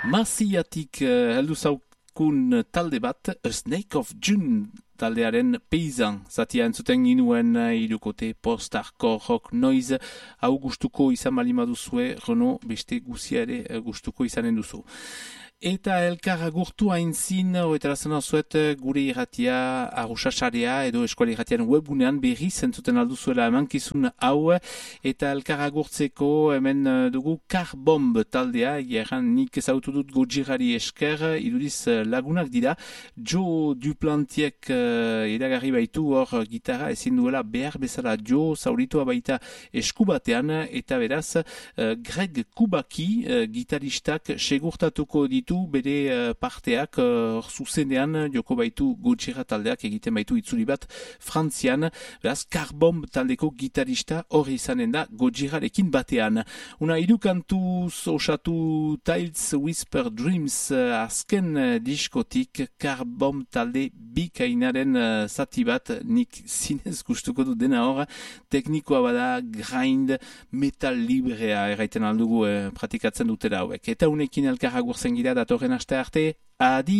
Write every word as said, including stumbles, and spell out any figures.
Masiatik uh, heldu zaukun talde bat, A Snake of June taldearen peisan. Zatia entzuten ginuen uh, irukote post-hardcore rock noise, hau gustuko izan balima duzue, Renaud, beste guzia ere uh, gustuko izanen duzu. Eta elkar agurtu hain zin, oetara zen zuet gure irratia, arrosasarea edo eskuali irratiaren webgunean berri zentzuten alduzuela emankizun hau, eta elkar agurtzeko hemen dugu Carbomb taldea, egeran nik ezautu dut Gojirari esker, iduriz lagunak dira, Joe Duplantiek uh, edagarri baitu hor gitarra ezin duela behar bezala Joe zauritua baita eskubatean, eta beraz uh, Greg Kubaki uh, gitaristak segurtatuko ditu bere uh, parteak uh, zuzenean joko baitu Gojira taldeak egiten baitu itzuli bat Frantzian, beraz Carbomb taldeko gitarista hori izanen da Gojirarekin batean. Una irukantuz osatu Tales Whisper Dreams uh, azken uh, diskotik Carbomb talde bikainaren uh, zati bat, nik zinez gustuko du dena hor, teknikoa bada grind metal librea erraiten aldugu uh, pratikatzen dutera hauek. Eta unekin elkarra gurtzen gira datorren aste arte, adi!